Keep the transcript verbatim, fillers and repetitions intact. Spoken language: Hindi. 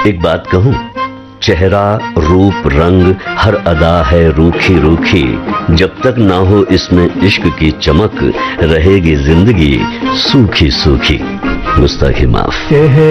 एक बात कहूं, चेहरा, रूप, रंग, हर अदा है रूखी रूखी, जब तक ना हो इसमें इश्क की चमक, रहेगी जिंदगी सूखी सूखी। गुस्ताखी माफ।